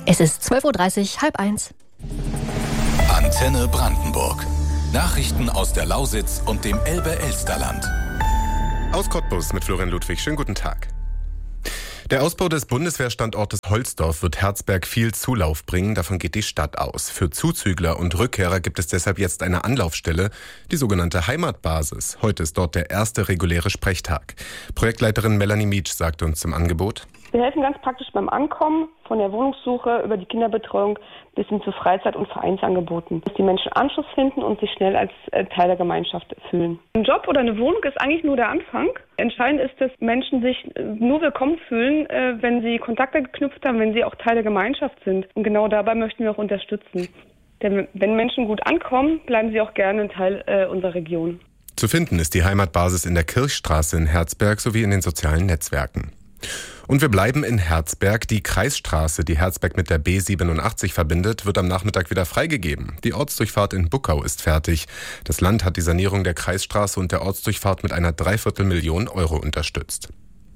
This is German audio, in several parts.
Es ist 12.30 Uhr, 12:30. Antenne Brandenburg. Nachrichten aus der Lausitz und dem Elbe-Elsterland. Aus Cottbus mit Florian Ludwig. Schönen guten Tag. Der Ausbau des Bundeswehrstandortes Holzdorf wird Herzberg viel Zulauf bringen, davon geht die Stadt aus. Für Zuzügler und Rückkehrer gibt es deshalb jetzt eine Anlaufstelle, die sogenannte Heimatbasis. Heute ist dort der erste reguläre Sprechtag. Projektleiterin Melanie Mietsch sagt uns zum Angebot: Wir helfen ganz praktisch beim Ankommen, von der Wohnungssuche über die Kinderbetreuung bis hin zu Freizeit- und Vereinsangeboten, dass die Menschen Anschluss finden und sich schnell als Teil der Gemeinschaft fühlen. Ein Job oder eine Wohnung ist eigentlich nur der Anfang. Entscheidend ist, dass Menschen sich nur willkommen fühlen, wenn sie Kontakte geknüpft haben, wenn sie auch Teil der Gemeinschaft sind. Und genau dabei möchten wir auch unterstützen. Denn wenn Menschen gut ankommen, bleiben sie auch gerne ein Teil unserer Region. Zu finden ist die Heimatbasis in der Kirchstraße in Herzberg sowie in den sozialen Netzwerken. Und wir bleiben in Herzberg. Die Kreisstraße, die Herzberg mit der B87 verbindet, wird am Nachmittag wieder freigegeben. Die Ortsdurchfahrt in Buckau ist fertig. Das Land hat die Sanierung der Kreisstraße und der Ortsdurchfahrt mit einer 250.000 € unterstützt.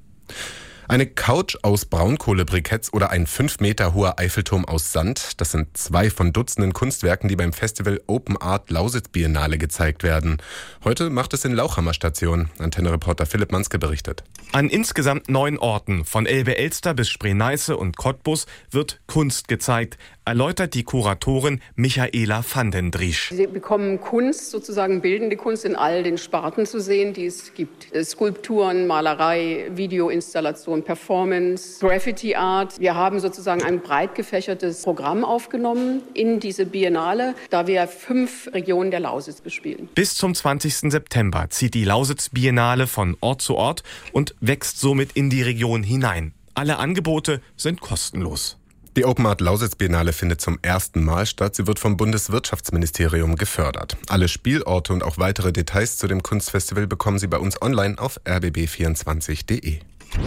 Eine Couch aus Braunkohlebriketts oder ein 5 Meter hoher Eiffelturm aus Sand, das sind 2 von Dutzenden Kunstwerken, die beim Festival Open Art Lausitz Biennale gezeigt werden. Heute macht es in Lauchhammer Station. Antenne-Reporter Philipp Manske berichtet. An insgesamt 9 Orten, von Elbe-Elster bis Spree-Neiße und Cottbus, wird Kunst gezeigt, erläutert die Kuratorin Michaela van den Driesch. Sie bekommen Kunst, sozusagen bildende Kunst in all den Sparten zu sehen, die es gibt. Skulpturen, Malerei, Videoinstallation, Performance, Graffiti Art. Wir haben sozusagen ein breit gefächertes Programm aufgenommen in diese Biennale, da wir 5 Regionen der Lausitz bespielen. Bis zum 20. September zieht die Lausitz Biennale von Ort zu Ort und wächst somit in die Region hinein. Alle Angebote sind kostenlos. Die Open Art Lausitz Biennale findet zum ersten Mal statt. Sie wird vom Bundeswirtschaftsministerium gefördert. Alle Spielorte und auch weitere Details zu dem Kunstfestival bekommen Sie bei uns online auf rbb24.de.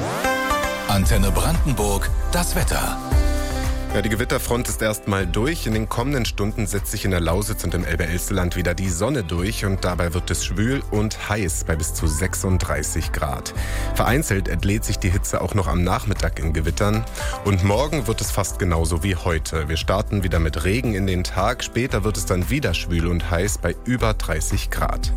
Antenne Brandenburg, das Wetter. Ja, die Gewitterfront ist erstmal durch. In den kommenden Stunden setzt sich in der Lausitz und im Elbe-Elsterland wieder die Sonne durch und dabei wird es schwül und heiß bei bis zu 36 Grad. Vereinzelt entlädt sich die Hitze auch noch am Nachmittag in Gewittern und morgen wird es fast genauso wie heute. Wir starten wieder mit Regen in den Tag, später wird es dann wieder schwül und heiß bei über 30 Grad.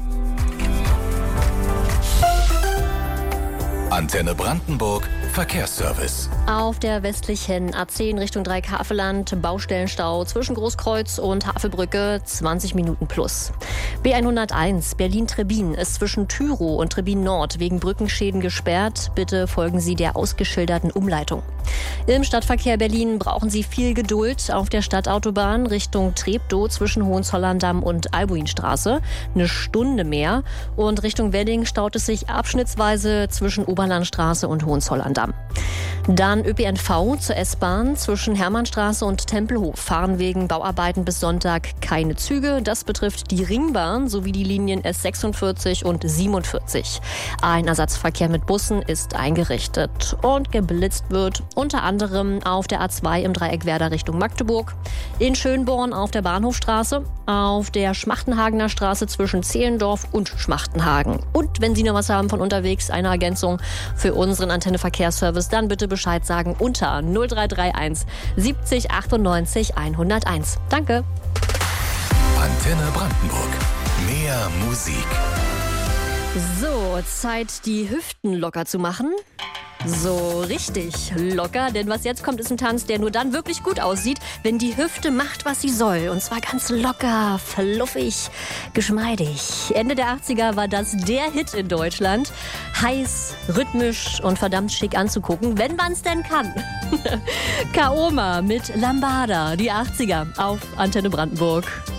Antenne Brandenburg, Verkehrsservice. Auf der westlichen A10 Richtung Dreieckhavelland Baustellenstau zwischen Großkreuz und Havelbrücke 20 Minuten plus. B101 Berlin-Trebbin ist zwischen Tyrow und Trebbin Nord wegen Brückenschäden gesperrt. Bitte folgen Sie der ausgeschilderten Umleitung. Im Stadtverkehr Berlin brauchen Sie viel Geduld auf der Stadtautobahn Richtung Treptow zwischen Hohenzollern-Damm und Albuinstraße. 1 Stunde mehr. Und Richtung Wedding staut es sich abschnittsweise zwischen Oberlandstraße und Hohenzollern-Damm. Dann ÖPNV zur S-Bahn zwischen Hermannstraße und Tempelhof fahren wegen Bauarbeiten bis Sonntag keine Züge. Das betrifft die Ringbahn sowie die Linien S46 und 47. Ein Ersatzverkehr mit Bussen ist eingerichtet und geblitzt wird unter anderem auf der A2 im Dreieck Werder Richtung Magdeburg, in Schönborn auf der Bahnhofstraße, auf der Schmachtenhagener Straße zwischen Zehlendorf und Schmachtenhagen. Und wenn Sie noch was haben von unterwegs, eine Ergänzung für unseren Antenne-Verkehrsservice, dann bitte Bescheid sagen unter 0331 70 98 101. Danke. Antenne Brandenburg. Mehr Musik. So, Zeit, die Hüften locker zu machen. So richtig locker, denn was jetzt kommt, ist ein Tanz, der nur dann wirklich gut aussieht, wenn die Hüfte macht, was sie soll. Und zwar ganz locker, fluffig, geschmeidig. Ende der 80er war das der Hit in Deutschland. Heiß, rhythmisch und verdammt schick anzugucken, wenn man es denn kann. Kaoma mit Lambada, die 80er auf Antenne Brandenburg.